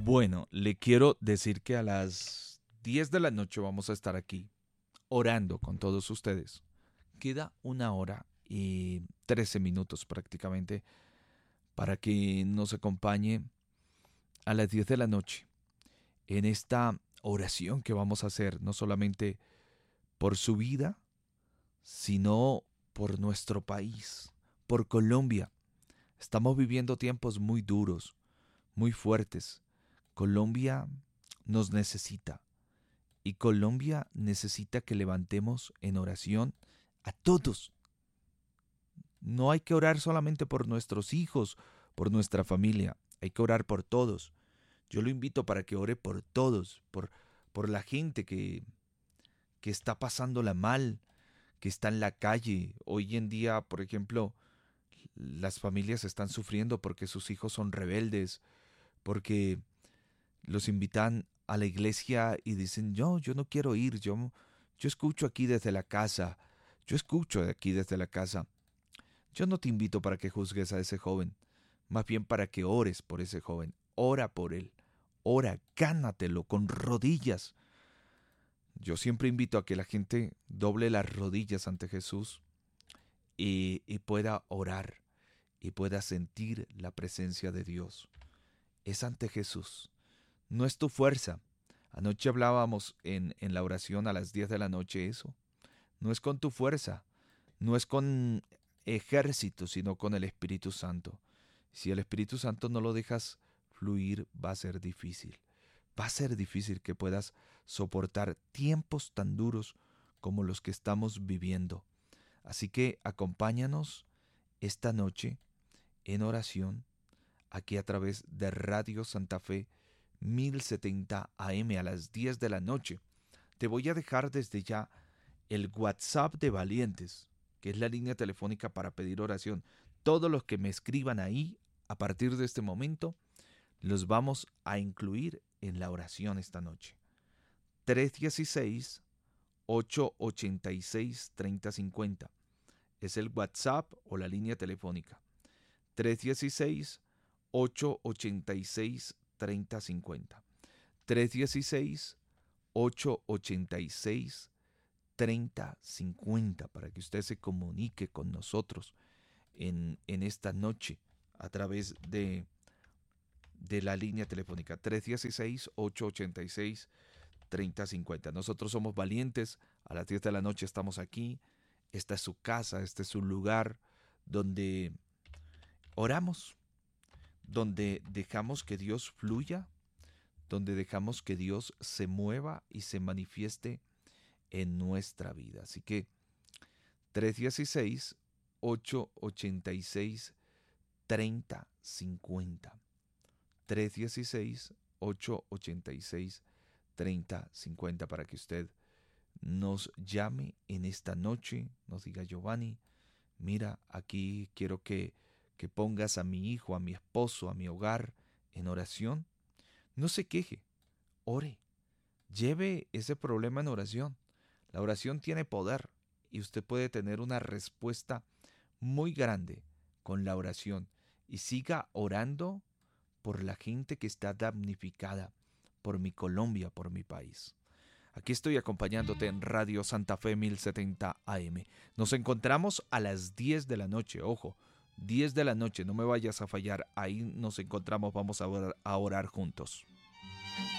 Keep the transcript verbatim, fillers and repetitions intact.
Bueno, le quiero decir que a las diez de la noche vamos a estar aquí orando con todos ustedes. Queda una hora y trece minutos prácticamente para que nos acompañe a las diez de la noche en esta oración que vamos a hacer, no solamente por su vida, sino por nuestro país, por Colombia. Estamos viviendo tiempos muy duros, muy fuertes. Colombia nos necesita y Colombia necesita que levantemos en oración a todos. No hay que orar solamente por nuestros hijos, por nuestra familia, hay que orar por todos. Yo lo invito para que ore por todos, por, por la gente que, que está pasándola mal, que está en la calle. Hoy en día, por ejemplo, las familias están sufriendo porque sus hijos son rebeldes, porque los invitan a la iglesia y dicen, yo, yo no quiero ir, yo, yo escucho aquí desde la casa, yo escucho aquí desde la casa. Yo no te invito para que juzgues a ese joven, más bien para que ores por ese joven, ora por él, ora, gánatelo con rodillas. Yo siempre invito a que la gente doble las rodillas ante Jesús y, y pueda orar y pueda sentir la presencia de Dios. Es ante Jesús. No es tu fuerza. Anoche hablábamos en, en la oración a las diez de la noche eso. No es con tu fuerza, no es con ejército, sino con el Espíritu Santo. Si el Espíritu Santo no lo dejas fluir, va a ser difícil. Va a ser difícil que puedas soportar tiempos tan duros como los que estamos viviendo. Así que acompáñanos esta noche en oración, aquí a través de Radio Santa Fe mil setenta A M a las diez de la noche. Te voy a dejar desde ya el WhatsApp de Valientes, que es la línea telefónica para pedir oración. Todos los que me escriban ahí, a partir de este momento, los vamos a incluir en la oración esta noche. tres uno seis, ocho ocho seis, tres cero cinco cero. Es el WhatsApp o la línea telefónica. tres uno seis, ocho ocho seis, tres cero cinco cero. tres uno seis, ocho ocho seis, tres cero cinco cero para que usted se comunique con nosotros en, en esta noche a través de, de la línea telefónica tres uno seis, ocho ocho seis, tres cero cinco cero. Nosotros somos Valientes, a las diez de la noche estamos aquí. Esta es su casa, este es su lugar donde oramos, donde dejamos que Dios fluya, donde dejamos que Dios se mueva y se manifieste en nuestra vida. Así que tres uno seis, ocho ocho seis, tres cero cinco cero. tres uno seis, ocho ocho seis, tres cero cinco cero para que usted nos llame en esta noche, nos diga: Giovanni, mira, aquí quiero que, que pongas a mi hijo, a mi esposo, a mi hogar en oración. No se queje, ore, lleve ese problema en oración. La oración tiene poder y usted puede tener una respuesta muy grande con la oración. Y siga orando por la gente que está damnificada, por mi Colombia, por mi país. Aquí estoy acompañándote en Radio Santa Fe mil setenta A M. Nos encontramos a las diez de la noche, ojo, diez de la noche, no me vayas a fallar, ahí nos encontramos, vamos a orar, a orar juntos.